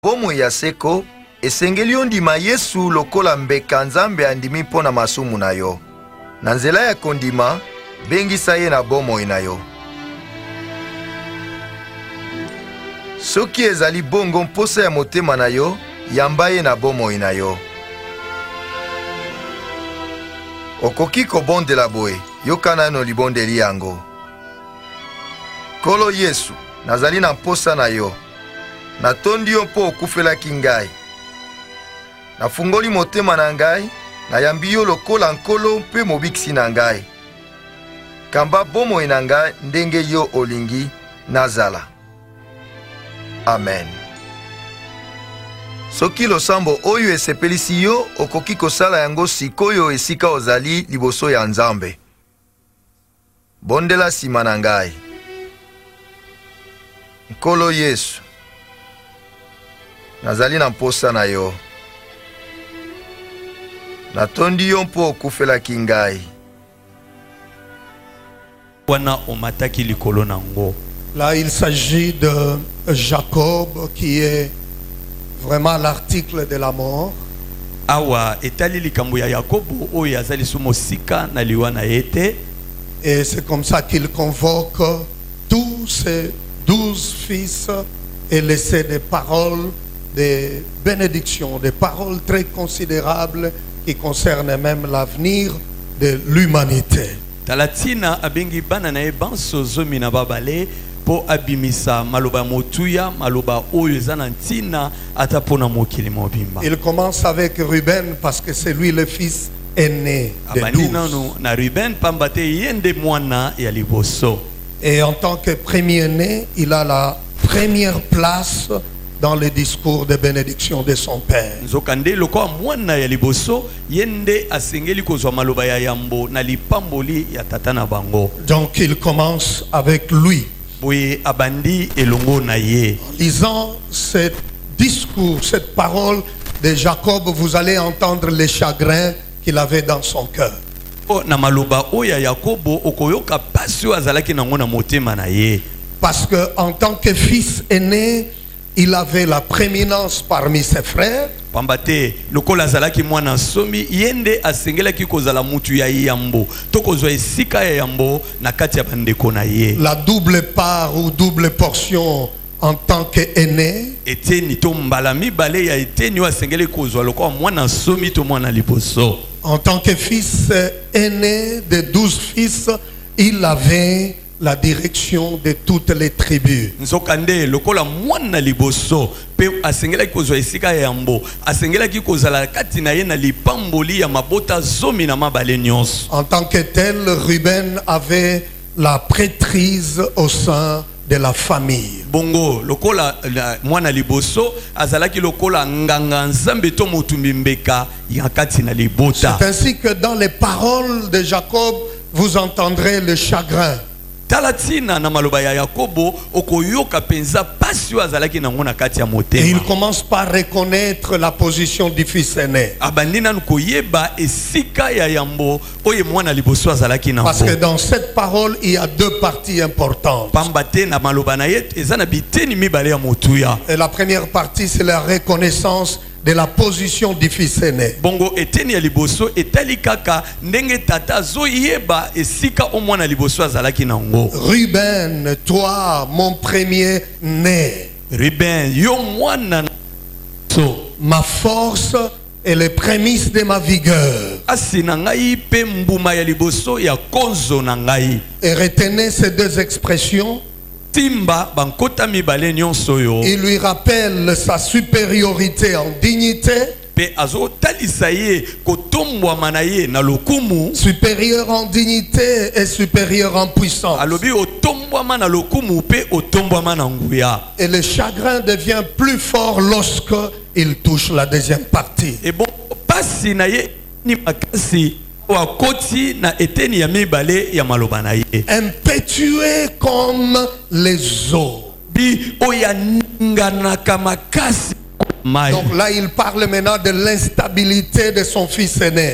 Bomo ya seko, esengeli ondima Yesu lokola mbeka Nzambe andimi pona masumu na yo. Na nzela ya kondima, bengisa ye na bomo na yo. Soki ezali bongo mposa ya motema na yo, yamba ye na bomo na yo. Okoki kobondela boye, yokana no libondeli yango. Kolo Yesu, nazali na mposa na yo. Natondi yo mpo okufelaki ngai. Nafungoli motema na ngai, nayambi yo lokola nkolo mpe mobikisi na ngai. Kamba bomoi na ngai ndenge yo olingi nazala. Amen. Soki losambo oyo esepelisi yo, okoki kosala yango sikoyo esika ozali liboso ya Nzambe. Bondela sima na ngai. Nkolo Yesu, nazali na mposa na yo. Natondi yo mpo okufelaki ngai. Là, il s'agit de Jacob qui est vraiment l'article de la mort. Et c'est comme ça qu'il convoque tous ses 12 fils et laisser des paroles de bénédiction, des paroles très considérables qui concernent même l'avenir de l'humanité. Talatina abengi bana na ebanso zomi na babale po abimisa maloba motuya maloba oyo ezana ntina ata pona mokili mobimba. Il commence avec Ruben parce que c'est lui le fils aîné des 12. Na Ruben pambate yende mwana ya liboso. Et en tant que premier-né, il a la première place dans le discours de bénédiction de son père. Nzokande loko mwana ya liboso yende asengeli kozwa maloba ya yambo na lipamboli ya tata na bango. Donc il commence avec lui. Boye abandi elongo na ye. En lisant ce discours, cette parole de Jacob, vous allez entendre les chagrins qu'il avait dans son cœur. Na maloba oya Yakobo okoyoka pasio azalaki nango na motema na ye. Parce que en tant que fils aîné, il avait la prééminence parmi ses frères. Pambate lokola azalaki mwana somi yende asengelaki kozala mutu ya yambo tokozwa esika ya yambo na kati ya bandeko na ye. La double part ou double portion en tant qu'aîné. Eteni to mbala mibale ya eteni asengeli kozwa lokola mwana somi to mwana liboso. En tant que fils aîné de 12 fils, il avait la direction de toutes les tribus. Nzokande lokola mwana liboso pe asengela kozwa esika ya yambo asengela ki kozala kati na ye na lipamboli ya mabota zomi na mabale nyonso. En tant que tel, Ruben avait la prêtrise au sein de la famille. Bongo lokola mwana liboso azalaki lokola nganga nzambe to motumbi mbeka ya kati na libota. C'est ainsi que dans les paroles de Jacob vous entendrez le chagrin. Talatina na maloba ya Yakobo okoyoka penza pasio azalaki nango na kati ya motema. Et il commence par reconnaître la position du fils aîné. Abandina nkoyeba esika ya yambo oye mwana liboso azalaki nango. Parce que dans cette parole il y a deux parties importantes. Pambate na maloba na ye ezana biteni mibale ya motuya. Et la première partie c'est la reconnaissance de la position du fils aîné. Bongo eteni ya liboso etali kaka ndenge tata zo yeba esika o mwana liboso azalaki nango. Ruben, toi mon premier né. Ruben yo mwana so ma force et les prémices de ma vigueur. Asi na ngai pe mbuma ya liboso ya konzo na ngai. Et retenez ces deux expressions. Timba bankota mibale nyonso yo. Il lui rappelle sa supériorité en dignité. Pe azo talisa ye kotombwa manaye na lokumu. Supérieur en dignité et supérieur en puissance. Alobi otombwa mana lokumu pe otombwa mana nguya. Et le chagrin devient plus fort lorsque il touche la deuxième partie. Et bon pasi na ye ni makasi. Impétueux comme les eaux. Donc là il parle maintenant de l'instabilité de son fils aîné.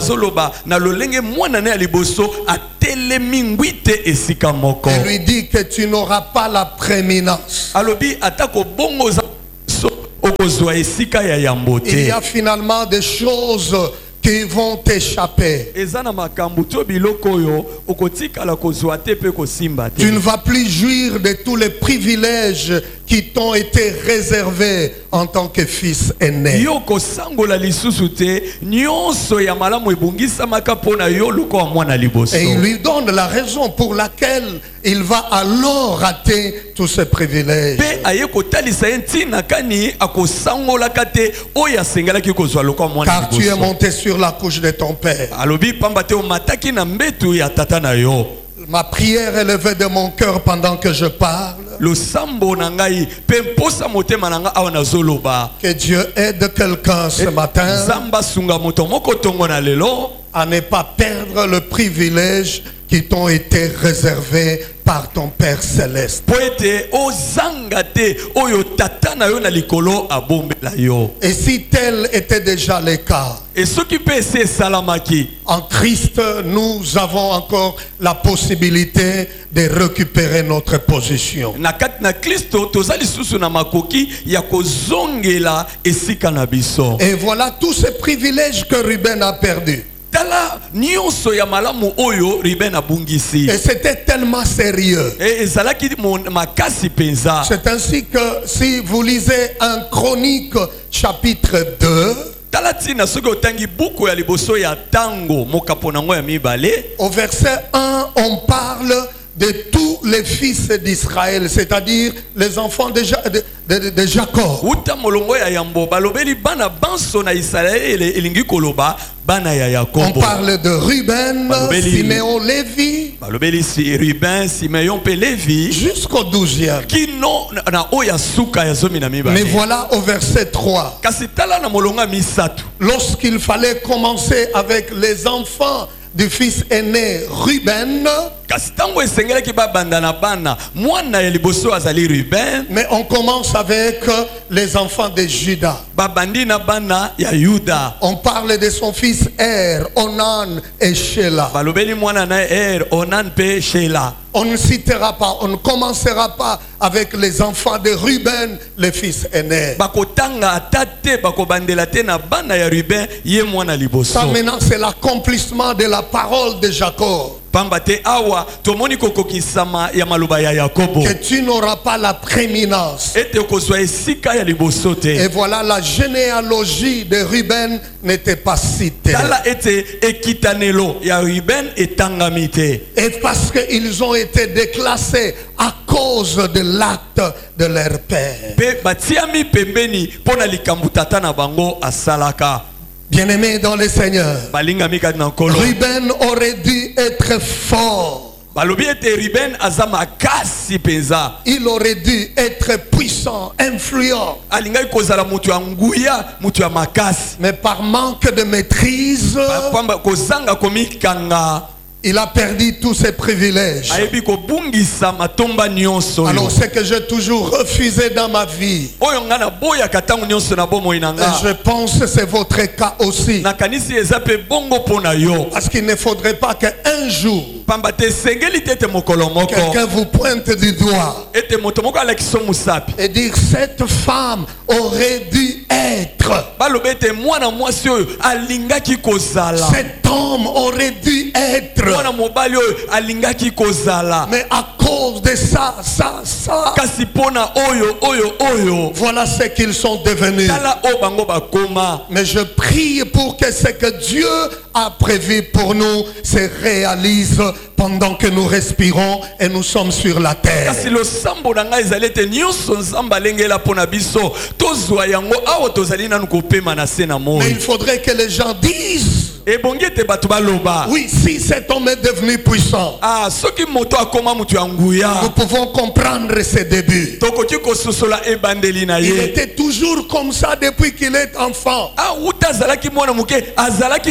Il lui dit que tu n'auras pas la prééminence. kozwa esika ya yambo Il y te. a finalement des choses qui vont échapper. Eza na makambo to biloko oyo okotikala kozwa te pe kosimba te. Tu ne vas plus jouir de tous les privilèges qui t'ont été réservés en tant que fils aîné. Yo kosangola lisusu te nyonso ya malamu ebungisamaka mpona yo lokola mwana liboso. Et il lui donne la raison pour laquelle il va alors rater tous ces privilèges. Pe aye kotalisa ye ntina kani akosangolaka te oyo asengelaki kozwa lokola mwana Car tu es liboso. monté sur la couche de ton père. Alobi pamba te omataki na mbetu ya tata na yo. Ma prière est levée de mon cœur pendant que je parle. Losambo na ngai pe mposa motema na ngai awa nazoloba. Que Dieu aide quelqu'un ce matin Zamba sunga moto moko tongo na lelo à ne pas perdre le privilège qui t'ont été réservés par ton Père céleste. po ete ozanga te oyo tata na yo na likolo abombela yo. Et si tel était déjà le cas, Et soki pe ese esalamaki en Christ, nous avons encore la possibilité de récupérer notre position. na kati na Kristo toza lisusu na makoki ya kozongela esika na biso. Et voilà tous ces privilèges que Ruben a perdus. Tala nyonso ya malamu oyo Ruben abungisi. Et c'était tellement sérieux. E ezalaki makasi penza. C'est ainsi que si vous lisez un Chronique chapitre 2, Tala tina soki otangi buku ya liboso ya tango mokapo nango ya mibale. au verset 1, on parle de tous les fils d'Israël, c'est-à-dire les enfants de Jacob. Uta molongo ya yambo balobeli bana banso na Israele elingi koloba bana ya On Yakobo. parle de Ruben, Balobeli. Siméon, Lévi, Balobeli si Ruben, Simeon pe Levi jusqu'au 12e. kino na oya suka ya zomi na Mais mibale. voilà au verset 3, Kasi tala na molongo ya misatu. lorsqu'il fallait commencer avec les enfants du fils aîné Ruben, Kasi tango esengelaki babanda na bana mwana ya liboso azali Ruben, mais on commence avec les enfants de Juda. babandi na bana ya Yuda. On parle de son fils Er, Onan et Shelah. Balobeli mwana na Onan pe Shela. On ne citera pas, on ne commencera pas avec les enfants de Ruben, le fils aîné. Bakotanga atate bakobandela te na bana ya Ruben ye mwana liboso. Ça maintenant c'est l'accomplissement de la parole de Jacob. Pamba te awa tomoni kokokisama ya maloba ya Yakobo. Que tu n'auras pas la prééminence. Ete kozwa esika ya liboso te. Et voilà, la généalogie de Ruben n'était pas citée. Tala ete ekitanelo ya Ruben etangami te. Et parce qu'ils ont été déclassés à cause de l'acte de leur père. Pe batiami pembeni pona likambu tata na bango asalaka. Bien-aimés dans le Seigneur, Balingami kati na nkolo. Ruben aurait dû être fort. Balobi ete Ruben aza makasi penza. Il aurait dû être puissant, influent. Alingai kozala mutu ya nguya, mutu ya makasi. Mais par manque de maîtrise, Pamba kozanga komikanga. il a perdu tous ses privilèges. Ayebi kobungisa matomba nyonso yo. Alors c'est que j'ai toujours refusé dans ma vie. Oyo nga na boya katango nyonso na bomoi na Et nga. je pense que c'est votre cas aussi. Nakanisi eza pe bongo pona yo. Parce qu'il ne faudrait pas qu'un jour, Pamba te sengeli te mokolo moko. quelqu'un vous pointe du doigt Ete moto moko alakisa musapi. et dire cette femme aurait dû être, Balobi ete mwana mwasi oyo alingaki kozala. cet homme aurait dû être. Mwana mobali oyo alingaki kozala. Mais à cause de ça, Kasi pona oyo. voilà ce qu'ils sont devenus. Tala o bango bakoma. Mais je prie pour que ce que Dieu a prévu pour nous se réalise pendant que nous respirons et nous sommes sur la terre. Kasi lo sambo na ngai ezali ete nyonso nzambe alengela pona biso tozwa yango awa tozali nanu kopema na se na Mais moi. il faudrait que les gens disent, Ebongi ete bato baloba. oui, si cet homme est devenu puissant, Ah, soki moto akoma mutu ya nguya. nous pouvons comprendre ses débuts. Tokoki kososola ebandeli na Il ye. était toujours comme ça depuis qu'il est enfant. Ah, uta azalaki mwana muke azalaki